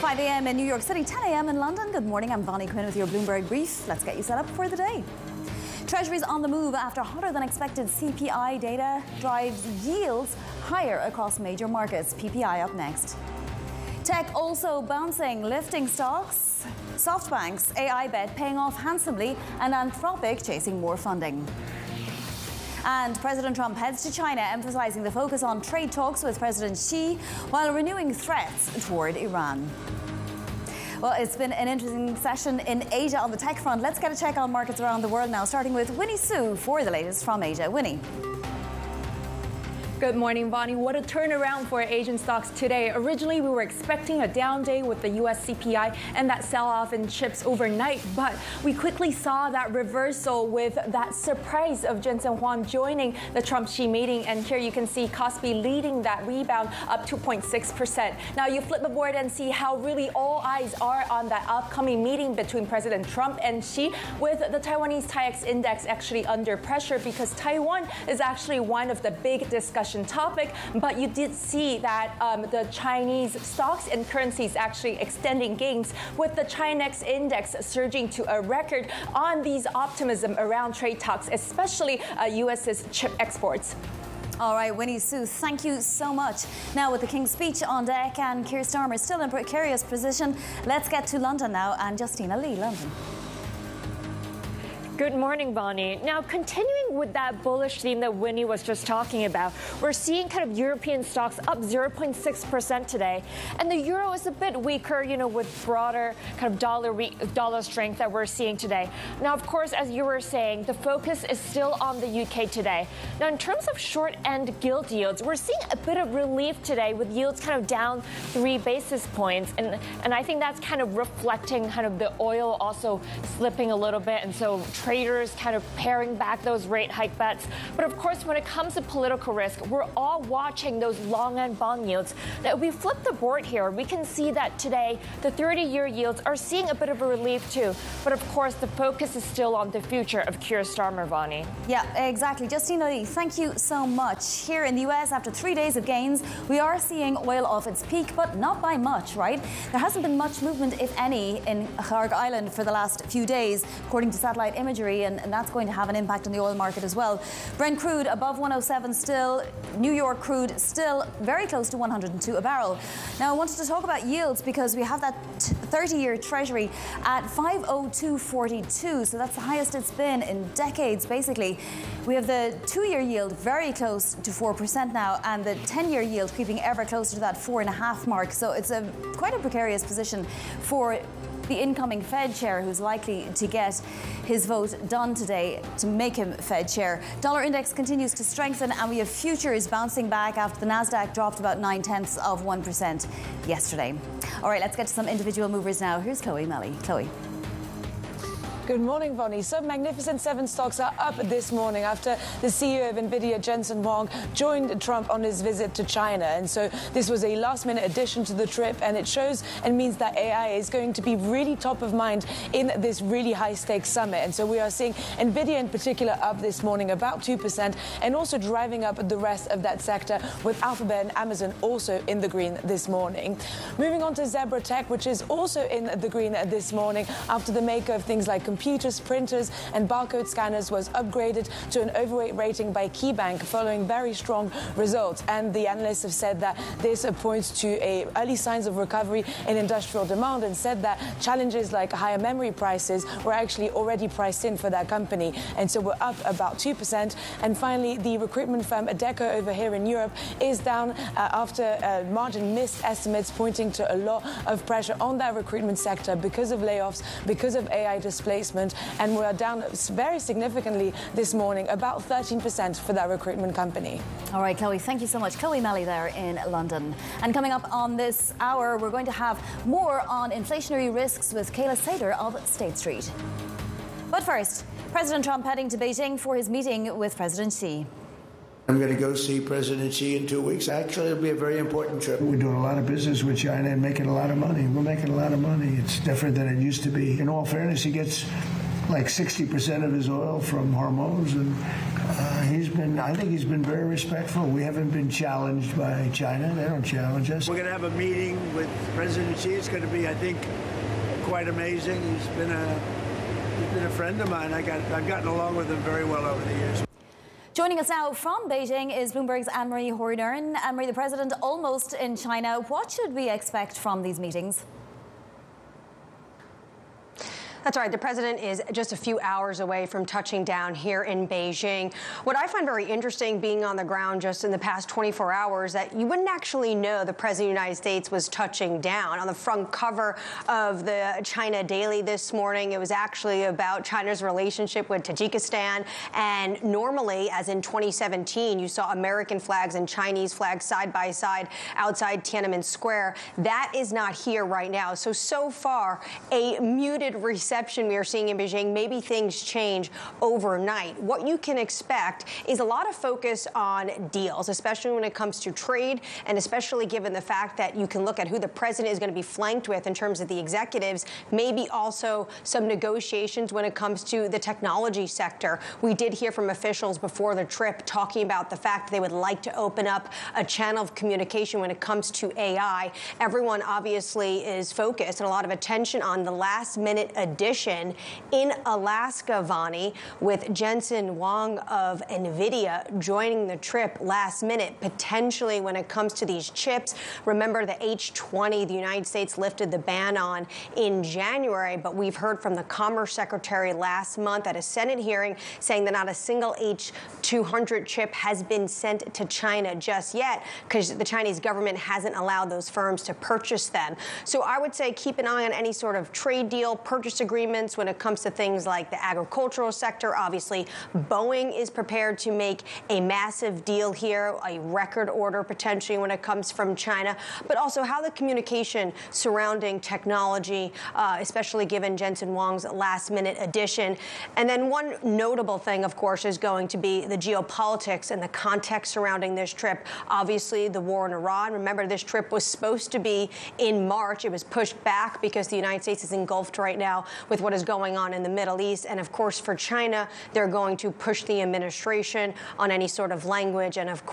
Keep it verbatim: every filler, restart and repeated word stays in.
five a m in New York City, ten a m in London. Good morning, I'm Bonnie Quinn with your Bloomberg Brief. Let's get you set up for the day. Treasury's on the move after hotter than expected C P I data drives yields higher across major markets. P P I up next. Tech also bouncing, lifting stocks. SoftBank's A I bet paying off handsomely, and Anthropic chasing more funding. And President Trump heads to China, emphasizing the focus on trade talks with President Xi while renewing threats toward Iran. Well, it's been an interesting session in Asia on the tech front. Let's get a check on markets around the world now, starting with Winnie Su for the latest from Asia. Winnie. Good morning, Bonnie. What a turnaround for Asian stocks today. Originally, we were expecting a down day with the U S C P I and that sell-off in chips overnight, but we quickly saw that reversal with that surprise of Jensen Huang joining the Trump-Xi meeting. And here you can see Kospi leading that rebound up two point six percent. Now, you flip the board and see how really all eyes are on that upcoming meeting between President Trump and Xi, with the Taiwanese TAIEX index actually under pressure because Taiwan is actually one of the big discussion topic, but you did see that um, the Chinese stocks and currencies actually extending gains, with the Chinex index surging to a record on these optimism around trade talks, especially uh, U S's chip exports. All right, Winnie Su, thank you so much. Now, with the King's Speech on deck and Keir Starmer still in precarious position, let's get to London now and Justina Lee, London. Good morning, Bonnie. Now, continuing with that bullish theme that Winnie was just talking about, we're seeing kind of European stocks up zero point six percent today. And the euro is a bit weaker, you know, with broader kind of dollar re- dollar strength that we're seeing today. Now, of course, as you were saying, the focus is still on the U K today. Now, in terms of short-end gilt yields, we're seeing a bit of relief today with yields kind of down three basis points. And, and I think that's kind of reflecting kind of the oil also slipping a little bit. And so traders kind of paring back those rate hike bets. But of course, when it comes to political risk, we're all watching those long end bond yields. Now, if we flip the board here, we can see that today the thirty-year yields are seeing a bit of a relief too. But of course, the focus is still on the future of Keir Starmer, Bonnie. Yeah, exactly. Justina Lee, thank you so much. Here in the U S, after three days of gains, we are seeing oil off its peak, but not by much, right? There hasn't been much movement, if any, in Kharg Island for the last few days, according to satellite imagery. And, and that's going to have an impact on the oil market as well. Brent crude above one oh seven still. New York crude still very close to one hundred two a barrel. Now, I wanted to talk about yields because we have that thirty-year Treasury at five oh two forty-two. So that's the highest it's been in decades, basically. We have the two-year yield very close to four percent now, and the ten-year yield creeping ever closer to that four and a half mark. So it's a quite a precarious position for the incoming Fed chair, who's likely to get his vote done today to make him Fed chair. Dollar index continues to strengthen, and we have futures bouncing back after the Nasdaq dropped about nine tenths of one percent yesterday. All right, let's get to some individual movers now. Here's Chloe Melly. Chloe. Good morning, Bonnie. So Magnificent Seven stocks are up this morning after the C E O of NVIDIA, Jensen Huang, joined Trump on his visit to China. And so this was a last-minute addition to the trip, and it shows and means that A I is going to be really top of mind in this really high-stakes summit. And so we are seeing NVIDIA in particular up this morning about two percent, and also driving up the rest of that sector, with Alphabet and Amazon also in the green this morning. Moving on to Zebra Tech, which is also in the green this morning after the maker of things like computers, printers, and barcode scanners was upgraded to an overweight rating by KeyBank following very strong results. And the analysts have said that this points to a early signs of recovery in industrial demand, and said that challenges like higher memory prices were actually already priced in for that company. And so we're up about two percent. And finally, the recruitment firm Adecco over here in Europe is down uh, after uh, margin missed estimates, pointing to a lot of pressure on that recruitment sector because of layoffs, because of A I displacement. And we're down very significantly this morning, about thirteen percent for that recruitment company. All right, Chloe, thank you so much. Chloe Melly there in London. And coming up on this hour, we're going to have more on inflationary risks with Kayla Sater of State Street. But first, President Trump heading to Beijing for his meeting with President Xi. I'm going to go see President Xi in two weeks. Actually, it'll be a very important trip. We're doing a lot of business with China and making a lot of money. We're making a lot of money. It's different than it used to be. In all fairness, he gets like sixty percent of his oil from Hormuz, and uh, he's been, I think he's been very respectful. We haven't been challenged by China. They don't challenge us. We're going to have a meeting with President Xi. It's going to be, I think, quite amazing. He's been a, he's been a friend of mine. I got, I've gotten along with him very well over the years. Joining us now from Beijing is Bloomberg's Anne-Marie Horner. Anne-Marie, the president almost in China. What should we expect from these meetings? That's right. The president is just a few hours away from touching down here in Beijing. What I find very interesting being on the ground just in the past twenty-four hours, that you wouldn't actually know the president of the United States was touching down. On the front cover of the China Daily this morning, it was actually about China's relationship with Tajikistan. And normally, as in twenty seventeen, you saw American flags and Chinese flags side by side outside Tiananmen Square. That is not here right now. So, so far, a muted reception we are seeing in Beijing. Maybe things change overnight. What you can expect is a lot of focus on deals, especially when it comes to trade, and especially given the fact that you can look at who the president is going to be flanked with in terms of the executives, maybe also some negotiations when it comes to the technology sector. We did hear from officials before the trip talking about the fact that they would like to open up a channel of communication when it comes to A I. Everyone obviously is focused and a lot of attention on the last minute addition in Alaska, Vonnie, with Jensen Huang of NVIDIA joining the trip last minute, potentially when it comes to these chips. Remember, the H twenty, the United States lifted the ban on in January, but we've heard from the Commerce Secretary last month at a Senate hearing saying that not a single H two hundred chip has been sent to China just yet because the Chinese government hasn't allowed those firms to purchase them. So I would say keep an eye on any sort of trade deal, purchase agreement, agreements when it comes to things like the agricultural sector. Obviously, Boeing is prepared to make a massive deal here, a record order potentially when it comes from China, but also how the communication surrounding technology, uh, especially given Jensen Huang's last-minute addition. And then one notable thing, of course, is going to be the geopolitics and the context surrounding this trip. Obviously, the war in Iran. Remember, this trip was supposed to be in March. It was pushed back because the United States is engulfed right now with what is going on in the Middle East. And of course, for China, they're going to push the administration on any sort of language and of course